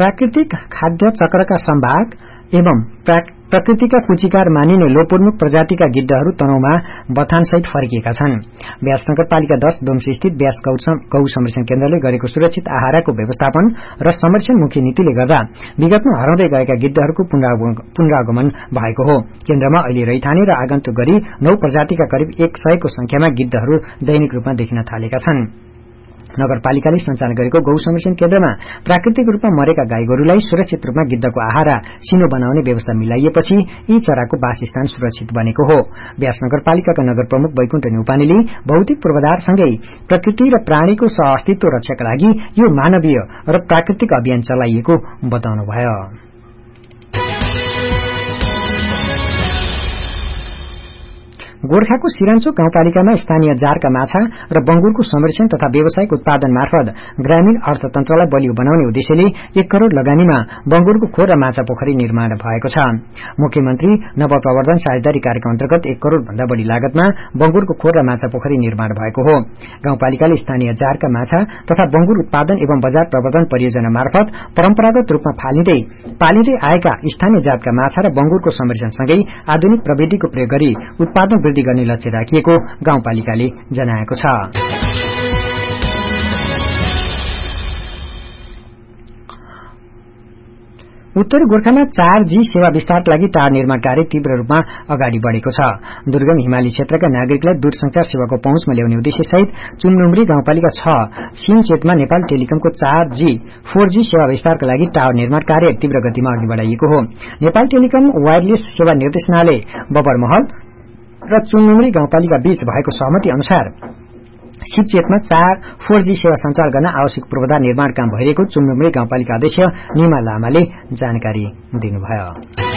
प्राकृतिक खाद्य चक्रका सम्भाग एवं प्रकृतिका कुचिकार मानिने लोपोन्मुख प्रजातिका गिद्धहरू तनहुमा बथानसहित फर्किएका छन्। व्यास नगरपालिका 10 डोम्सी स्थित व्यास गौ संरक्षण केन्द्रले गरेको सुरक्षित आहारको व्यवस्थापन र संरक्षणमुखी नीतिले गर्दा विगतमा हराउँदै गएका गिद्धहरूको पुनरागमन भएको हो। केन्द्रमा अहिले रैथाने र आगन्तुक गरी 9 प्रजातिका करिब 100 को संख्यामा गिद्धहरू दैनिक रूपमा देखिन थालेका छन्। नगरपालिकाले सञ्चालन गरेको गौ संरक्षण केन्द्रमा प्राकृतिक रूपमा मरेका गाई गोरूलाई सुरक्षित रूपमा गिद्धको आहार सिनो बनाउने व्यवस्था मिलाइएपछि यी चराको वासस्थान सुरक्षित बनेको हो। व्यास नगरपालिकाका नगर प्रमुख वैकुण्ठ न्यौपानेले भौतिक पूर्वाधारसँगै प्रकृति र प्राणीको सहअस्तित्व रक्षाका लागि यो मानवीय र प्राकृतिक अभियान चलाइएको बताउनुभयो। गोर्खाको सिराञ्चोक गाउँपालिकामा स्थानीय जारका माछा र बंगुरको संरक्षण तथा व्यावसायिक उत्पादन मार्फत ग्रामीण अर्थतन्त्रलाई बलियो बनाउने उद्देश्यले 1 करोड़ लगानीमा बंगुरको खोर र माछा पोखरी निर्माण भएको छ। मुख्यमन्त्री नवप्रवर्धन साझेदारी कार्यक्रम अन्तर्गत 1 करोड़ भन्दा बढ़ी लागतमा बंगुरको खोर र माछा पोखरी निर्माण भएको हो। गाउँपालिकाले स्थानीय जारका माछा तथा बंगुर उत्पादन एवं बजार प्रवर्धन परियोजना मार्फत परम्परागत रूपमा पालिँदै आएका स्थानीय जातका माछा र बंगुरको संरक्षणसँगै आधुनिक प्रविधिको प्रयोग गरी उत्पादन वृद्धि गर्ने लक्ष्य राखिएको गाउँपालिकाले जनाएको छ। उत्तरी गोर्खामा 4G सेवा विस्तारका लागि टावर निर्माण कार्य तीव्र रूपमा अगाडि बढ़ेको छ। दुर्गम हिमाली क्षेत्रका नागरिकलाई दूरसंचार सेवाको पहुँचमा ल्याउने उद्देश्यसहित चुमनुमरी गाउँपालिका 6 सिमचेतमा नेपाल टेलिकमको 4G 4G सेवा विस्तारका लागि टावर निर्माण कार्य तीव्र गतिमा अघि बढ़ाइएको हो। नेपाल टेलिकम वायरलेस सेवा निर्देशनालय बबरमहल र चुमनुमरी गाउँपालिका बीच भएको सहमति अनुसार सिपचेतमा 4G सेवा सञ्चालन गर्न आवश्यक पूर्वाधार निर्माण काम भइरहेको चुमनुमरी गाउँपालिका अध्यक्ष निमा लामाले जानकारी दिनुभयो।